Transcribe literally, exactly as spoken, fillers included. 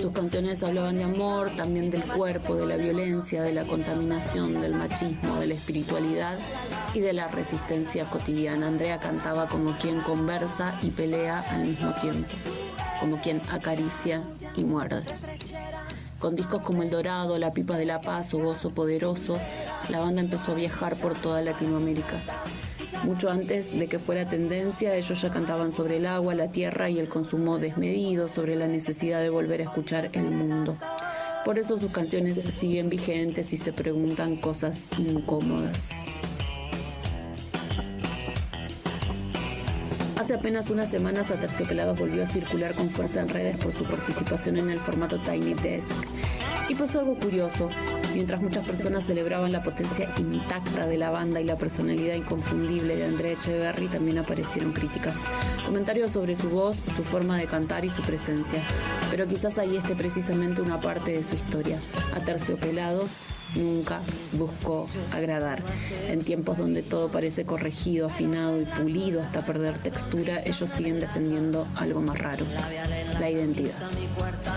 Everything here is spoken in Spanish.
Sus canciones hablaban de amor, también del cuerpo, de la violencia, de la contaminación, del machismo, de la espiritualidad y de la resistencia cotidiana. Andrea cantaba como quien conversa y pelea al mismo tiempo, como quien acaricia y muerde. Con discos como El Dorado, La Pipa de la Paz o Gozo Poderoso, la banda empezó a viajar por toda Latinoamérica. Mucho antes de que fuera tendencia, ellos ya cantaban sobre el agua, la tierra y el consumo desmedido, sobre la necesidad de volver a escuchar el mundo. Por eso sus canciones siguen vigentes y se preguntan cosas incómodas. Hace apenas unas semanas Aterciopelados volvió a circular con fuerza en redes por su participación en el formato Tiny Desk. Y pasó algo curioso. Mientras muchas personas celebraban la potencia intacta de la banda y la personalidad inconfundible de Andrea Echeverri, también aparecieron críticas. Comentarios sobre su voz, su forma de cantar y su presencia. Pero quizás ahí esté precisamente una parte de su historia. Aterciopelados nunca buscó agradar. En tiempos donde todo parece corregido, afinado y pulido hasta perder textura, ellos siguen defendiendo algo más raro: la identidad.